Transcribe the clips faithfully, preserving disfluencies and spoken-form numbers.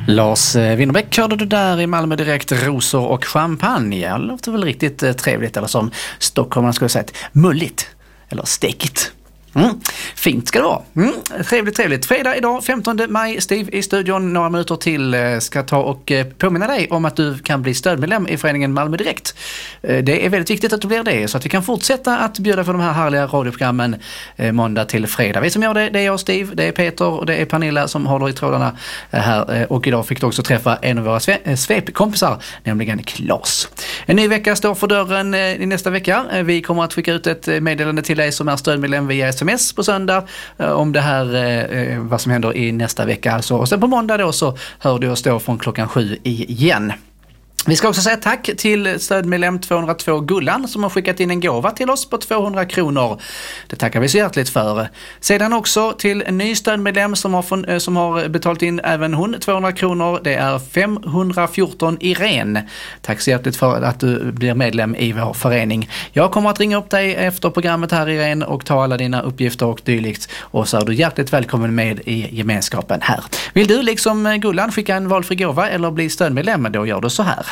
Lars Winnerbäck hörde du där i Malmö Direkt, rosor och champagne. Det låter väl riktigt eh, trevligt, eller som stockholmarna skulle säga, mulligt eller stekigt. Mm. Fint ska det vara. Mm. Trevligt, trevligt. Fredag idag, femtonde maj. Steve i studion några minuter till ska ta och påminna dig om att du kan bli stödmedlem i föreningen Malmö Direkt. Det är väldigt viktigt att du blir det, så att vi kan fortsätta att bjuda för de här härliga radioprogrammen måndag till fredag. Vi som gör det, det är jag och Steve, det är Peter och det är Pernilla som håller i trådarna här. Och idag fick du också träffa en av våra sve- svepkompisar, nämligen Claes. En ny vecka står för dörren i nästa vecka. Vi kommer att skicka ut ett meddelande till dig som är stödmedlem via sms på söndag om det här, eh, vad som händer i nästa vecka alltså. Och sen på måndag då så hör du oss då från klockan sju igen. Vi ska också säga tack till stödmedlem tvåhundratvå Gullan som har skickat in en gåva till oss på tvåhundra kronor. Det tackar vi så hjärtligt för. Sedan också till en ny stödmedlem som har, fått, som har betalat in även hon tvåhundra kronor. Det är femhundrafjorton Irene. Tack så hjärtligt för att du blir medlem i vår förening. Jag kommer att ringa upp dig efter programmet här, Irene, och ta alla dina uppgifter och dylikt. Och så är du hjärtligt välkommen med i gemenskapen här. Vill du liksom Gullan skicka en valfri gåva eller bli stödmedlem, då gör du så här.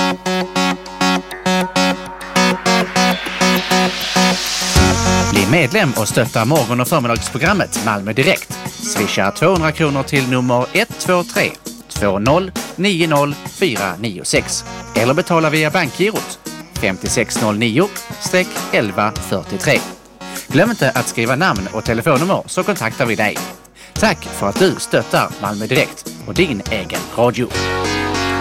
Bli medlem och stötta morgon- och förmiddagsprogrammet Malmö Direkt. Swisha tvåhundra kronor till nummer ett två tre två noll nio noll fyra nio sex eller betala via bankgirot fem sex noll nio elva fyrtiotre. Glöm inte att skriva namn och telefonnummer så kontaktar vi dig. Tack för att du stöttar Malmö Direkt och din egen radio.